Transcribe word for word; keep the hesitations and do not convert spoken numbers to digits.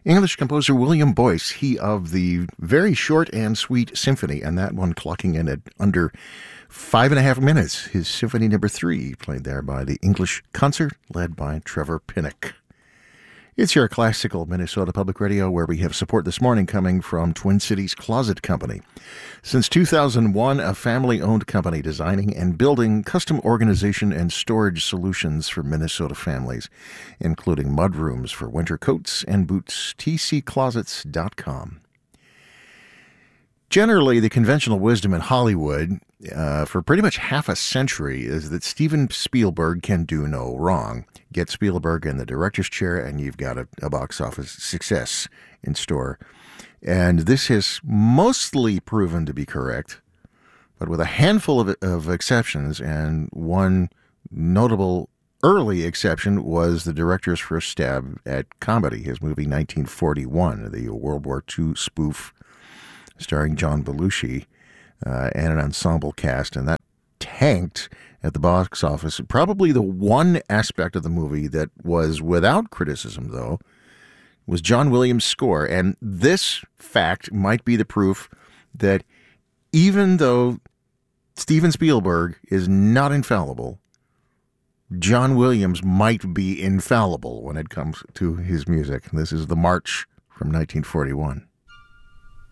English composer William Boyce, he of the very short and sweet symphony, and that one clocking in at under five and a half minutes. His Symphony Number Three, played there by the English Concert, led by Trevor Pinnock. It's your classical Minnesota Public Radio, where we have support this morning coming from Twin Cities Closet Company. Since two thousand one, a family-owned company designing and building custom organization and storage solutions for Minnesota families, including mudrooms for winter coats and boots. T C closets dot com. Generally, the conventional wisdom in Hollywood uh, for pretty much half a century is that Steven Spielberg can do no wrong. Get Spielberg in the director's chair and you've got a, a box office success in store. And this has mostly proven to be correct, but with a handful of, of exceptions, and one notable early exception was the director's first stab at comedy, his movie nineteen forty-one, the World War Two spoof starring John Belushi uh, and an ensemble cast, and that tanked at the box office. Probably the one aspect of the movie that was without criticism, though, was John Williams' score. And this fact might be the proof that even though Steven Spielberg is not infallible, John Williams might be infallible when it comes to his music. This is The March from nineteen forty-one.